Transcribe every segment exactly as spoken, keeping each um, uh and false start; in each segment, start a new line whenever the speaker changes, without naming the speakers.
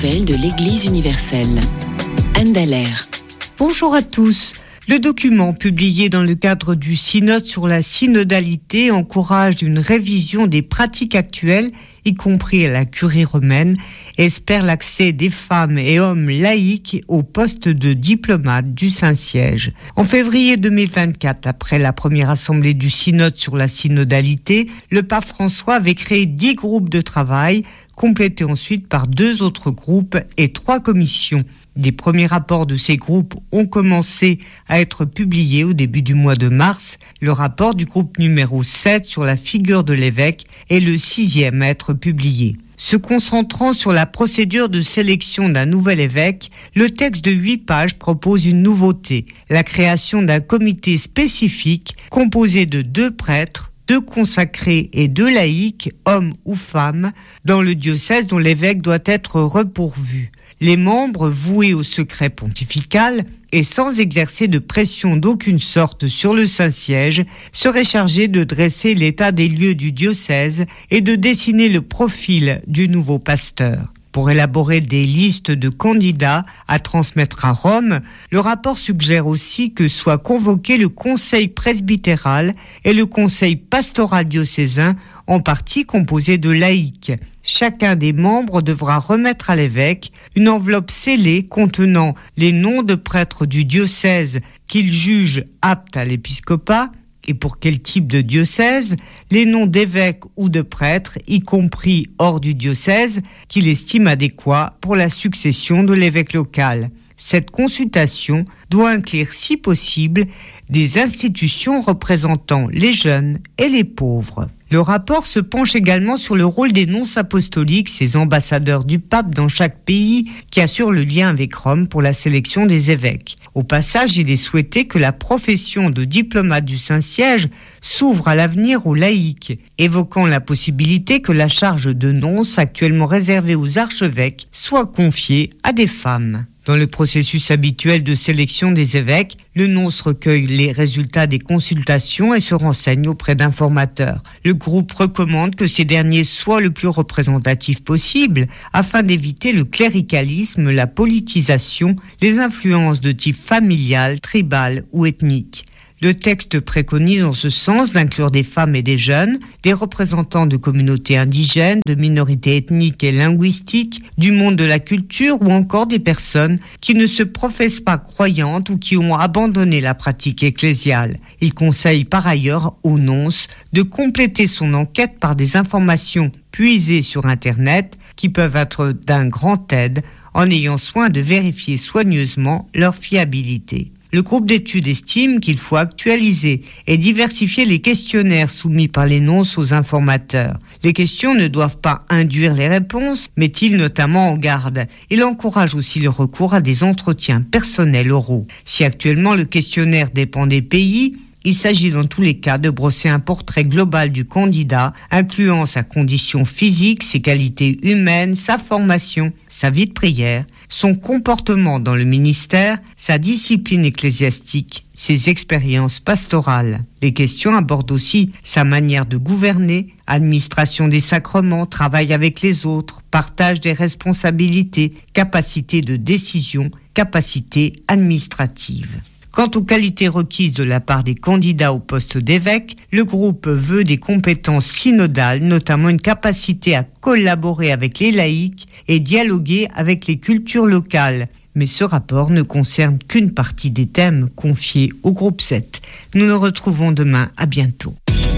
nouvelles de l'Église universelle. Anne Dallaire.
Bonjour à tous. Le document publié dans le cadre du synode sur la synodalité encourage une révision des pratiques actuelles, y compris à la curie romaine, et espère l'accès des femmes et hommes laïcs au poste de diplomate du Saint-Siège. En février deux mille vingt-quatre, après la première assemblée du synode sur la synodalité, le pape François avait créé dix groupes de travail, complétés ensuite par deux autres groupes et trois commissions. Des premiers rapports de ces groupes ont commencé à être publiés au début du mois de mars. Le rapport du groupe numéro sept sur la figure de l'évêque est le sixième à être publié. Se concentrant sur la procédure de sélection d'un nouvel évêque, le texte de huit pages propose une nouveauté, la création d'un comité spécifique composé de deux prêtres, deux consacrés et deux laïcs, hommes ou femmes, dans le diocèse dont l'évêque doit être repourvu. Les membres, voués au secret pontifical et sans exercer de pression d'aucune sorte sur le Saint-Siège, seraient chargés de dresser l'état des lieux du diocèse et de dessiner le profil du nouveau pasteur. Pour élaborer des listes de candidats à transmettre à Rome, le rapport suggère aussi que soit convoqué le conseil presbytéral et le conseil pastoral diocésain, en partie composé de laïcs. Chacun des membres devra remettre à l'évêque une enveloppe scellée contenant les noms de prêtres du diocèse qu'il juge aptes à l'épiscopat, et pour quel type de diocèse, les noms d'évêques ou de prêtres, y compris hors du diocèse, qu'il estime adéquats pour la succession de l'évêque local. Cette consultation doit inclure, si possible, des institutions représentant les jeunes et les pauvres. Le rapport se penche également sur le rôle des nonces apostoliques, ces ambassadeurs du pape dans chaque pays qui assurent le lien avec Rome pour la sélection des évêques. Au passage, il est souhaité que la profession de diplomate du Saint-Siège s'ouvre à l'avenir aux laïcs, évoquant la possibilité que la charge de nonce actuellement réservée aux archevêques soit confiée à des femmes. Dans le processus habituel de sélection des évêques, le nonce recueille les résultats des consultations et se renseigne auprès d'informateurs. Le groupe recommande que ces derniers soient le plus représentatifs possible afin d'éviter le cléricalisme, la politisation, les influences de type familial, tribal ou ethnique. Le texte préconise en ce sens d'inclure des femmes et des jeunes, des représentants de communautés indigènes, de minorités ethniques et linguistiques, du monde de la culture ou encore des personnes qui ne se professent pas croyantes ou qui ont abandonné la pratique ecclésiale. Il conseille par ailleurs au nonce de compléter son enquête par des informations puisées sur Internet qui peuvent être d'un grand aide en ayant soin de vérifier soigneusement leur fiabilité. Le groupe d'études estime qu'il faut actualiser et diversifier les questionnaires soumis par les nonces aux informateurs. Les questions ne doivent pas induire les réponses, met-il notamment en garde. Il encourage aussi le recours à des entretiens personnels oraux. Si actuellement le questionnaire dépend des pays, il s'agit dans tous les cas de brosser un portrait global du candidat, incluant sa condition physique, ses qualités humaines, sa formation, sa vie de prière, son comportement dans le ministère, sa discipline ecclésiastique, ses expériences pastorales. Les questions abordent aussi sa manière de gouverner, administration des sacrements, travail avec les autres, partage des responsabilités, capacité de décision, capacité administrative. Quant aux qualités requises de la part des candidats au poste d'évêque, le groupe veut des compétences synodales, notamment une capacité à collaborer avec les laïcs et dialoguer avec les cultures locales. Mais ce rapport ne concerne qu'une partie des thèmes confiés au groupe sept. Nous nous retrouvons demain. À bientôt.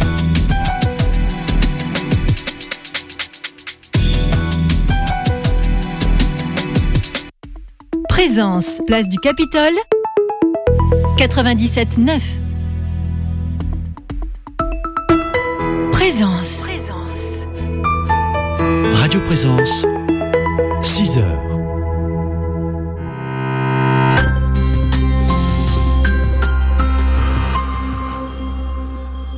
Présence, place du Capitole, quatre-vingt-dix-sept neuf. Présence.
Radio Présence, six heures.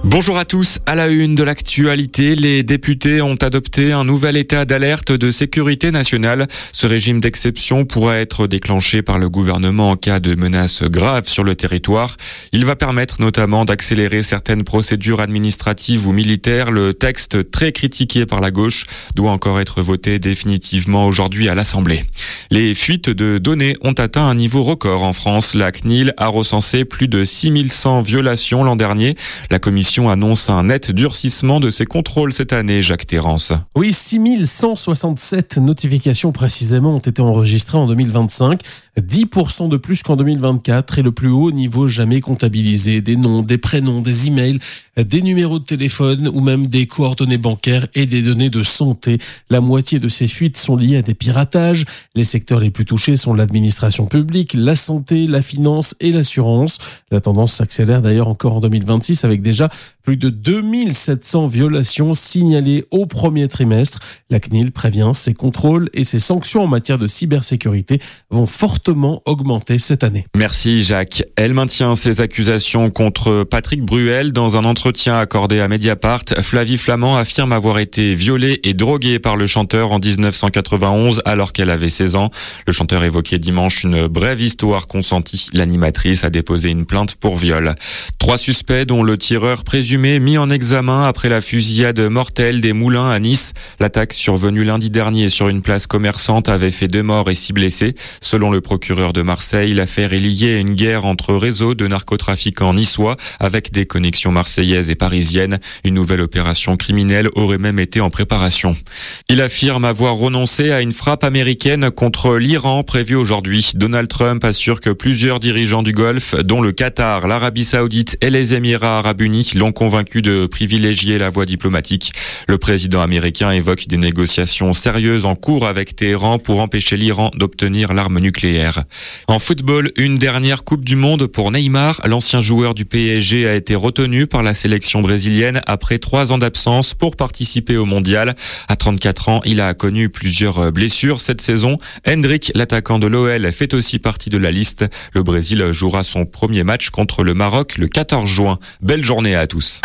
Bonjour à tous. À la une de l'actualité, les députés ont adopté un nouvel état d'alerte de sécurité nationale. Ce régime d'exception pourra être déclenché par le gouvernement en cas de menaces graves sur le territoire. Il va permettre notamment d'accélérer certaines procédures administratives ou militaires. Le texte, très critiqué par la gauche, doit encore être voté définitivement aujourd'hui à l'Assemblée. Les fuites de données ont atteint un niveau record en France. La C N I L a recensé plus de six mille cent violations l'an dernier. La commission annonce un net durcissement de ses contrôles cette année, Jacques Terrance.
Oui, six mille cent soixante-sept notifications précisément ont été enregistrées en deux mille vingt-cinq, dix pour cent de plus qu'en deux mille vingt-quatre et le plus haut niveau jamais comptabilisé. Des noms, des prénoms, des emails, des numéros de téléphone ou même des coordonnées bancaires et des données de santé. La moitié de ces fuites sont liées à des piratages. Les secteurs les plus touchés sont l'administration publique, la santé, la finance et l'assurance. La tendance s'accélère d'ailleurs encore en deux mille vingt-six avec déjà plus de deux mille sept cents violations signalées au premier trimestre. La C N I L prévient, ses contrôles et ses sanctions en matière de cybersécurité vont fortement augmenter cette année.
Merci Jacques. Elle maintient ses accusations contre Patrick Bruel. Dans un entretien accordé à Mediapart, Flavie Flament affirme avoir été violée et droguée par le chanteur en dix-neuf cent quatre-vingt-onze alors qu'elle avait seize ans. Le chanteur évoquait dimanche une brève histoire consentie. L'animatrice a déposé une plainte pour viol. Trois suspects dont le tireur présumé mis en examen après la fusillade mortelle des Moulins à Nice. L'attaque survenue lundi dernier sur une place commerçante avait fait deux morts et six blessés. Selon le procureur de Marseille, l'affaire est liée à une guerre entre réseaux de narcotrafiquants niçois avec des connexions marseillaises et parisiennes. Une nouvelle opération criminelle aurait même été en préparation. Il affirme avoir renoncé à une frappe américaine contre l'Iran prévue aujourd'hui. Donald Trump assure que plusieurs dirigeants du Golfe, dont le Qatar, l'Arabie Saoudite et les Émirats Arabes Unis, l'ont convaincu de privilégier la voie diplomatique. Le président américain évoque des négociations sérieuses en cours avec Téhéran pour empêcher l'Iran d'obtenir l'arme nucléaire. En football, une dernière Coupe du Monde pour Neymar. L'ancien joueur du P S G a été retenu par la sélection brésilienne après trois ans d'absence pour participer au mondial. À trente-quatre ans, il a connu plusieurs blessures cette saison. Hendrick, l'attaquant de l'O L, fait aussi partie de la liste. Le Brésil jouera son premier match contre le Maroc le quatorze juin. Belle journée à tous.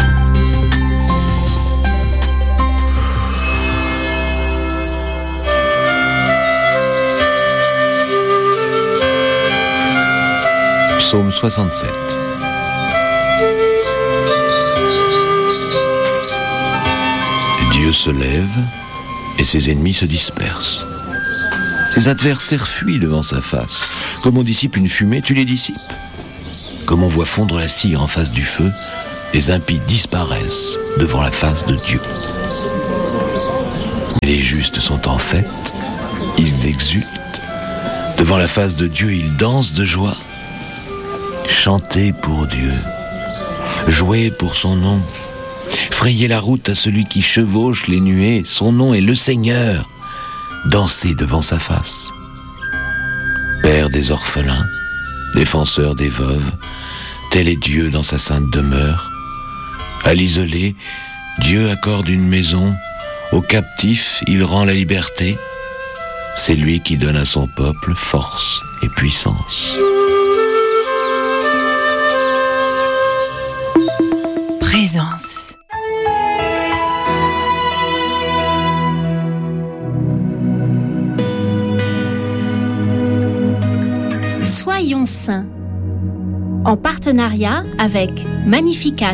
Psaume soixante-sept. Dieu se lève et ses ennemis se dispersent. Ses adversaires fuient devant sa face. Comme on dissipe une fumée, tu les dissipes. Comme on voit fondre la cire en face du feu, les impies disparaissent devant la face de Dieu. Mais les justes sont en fête, ils exultent. Devant la face de Dieu, ils dansent de joie. Chantez pour Dieu, jouez pour son nom, frayez la route à celui qui chevauche les nuées, son nom est le Seigneur, dansez devant sa face. Père des orphelins, défenseur des veuves, tel est Dieu dans sa sainte demeure. À l'isolé, Dieu accorde une maison, aux captifs il rend la liberté, c'est lui qui donne à son peuple force et puissance.
Présence.
Soyons saints. En partenariat avec Magnificat.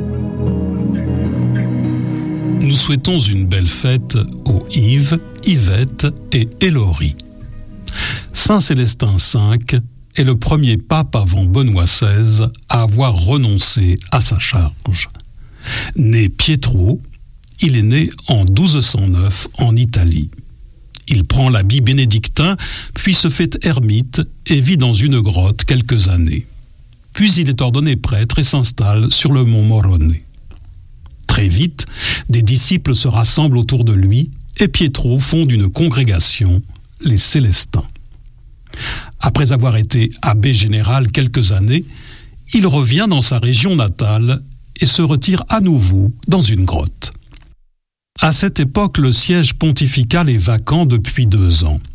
Nous souhaitons une belle fête aux Yves, Yvette et Hélorie. Saint Célestin cinq est le premier pape avant Benoît seize à avoir renoncé à sa charge. Né Pietro, il est né en douze cent neuf en Italie. Il prend l'habit bénédictin, puis se fait ermite et vit dans une grotte quelques années. Puis il est ordonné prêtre et s'installe sur le mont Morone. Très vite, des disciples se rassemblent autour de lui et Pietro fonde une congrégation, les Célestins. Après avoir été abbé général quelques années, il revient dans sa région natale et se retire à nouveau dans une grotte. À cette époque, le siège pontifical est vacant depuis deux ans.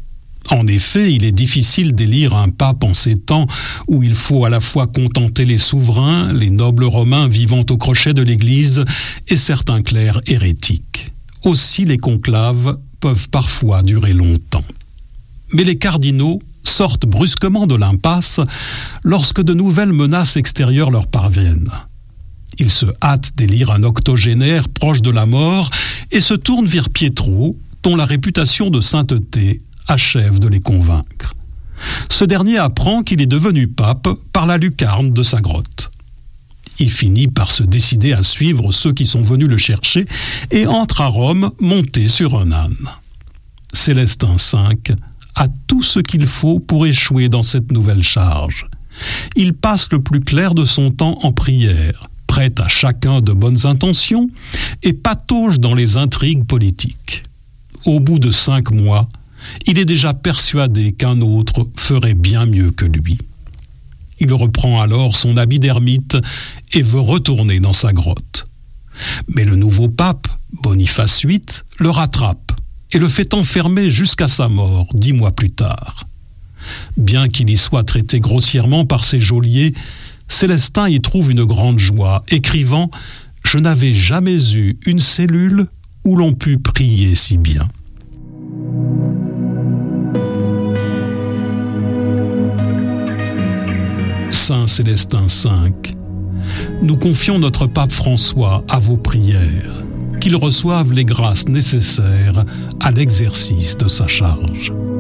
En effet, il est difficile d'élire un pape en ces temps où il faut à la fois contenter les souverains, les nobles romains vivant au crochet de l'Église et certains clercs hérétiques. Aussi, les conclaves peuvent parfois durer longtemps. Mais les cardinaux sortent brusquement de l'impasse lorsque de nouvelles menaces extérieures leur parviennent. Ils se hâtent d'élire un octogénaire proche de la mort et se tournent vers Pietro, dont la réputation de sainteté achève de les convaincre. Ce dernier apprend qu'il est devenu pape par la lucarne de sa grotte. Il finit par se décider à suivre ceux qui sont venus le chercher et entre à Rome monté sur un âne. Célestin cinq a tout ce qu'il faut pour échouer dans cette nouvelle charge. Il passe le plus clair de son temps en prière, prête à chacun de bonnes intentions et patauge dans les intrigues politiques. Au bout de cinq mois, il est déjà persuadé qu'un autre ferait bien mieux que lui. Il reprend alors son habit d'ermite et veut retourner dans sa grotte. Mais le nouveau pape, Boniface huit, le rattrape et le fait enfermer jusqu'à sa mort dix mois plus tard. Bien qu'il y soit traité grossièrement par ses geôliers, Célestin y trouve une grande joie, écrivant « Je n'avais jamais eu une cellule où l'on put prier si bien ». Saint Célestin cinq, nous confions notre pape François à vos prières, qu'il reçoive les grâces nécessaires à l'exercice de sa charge.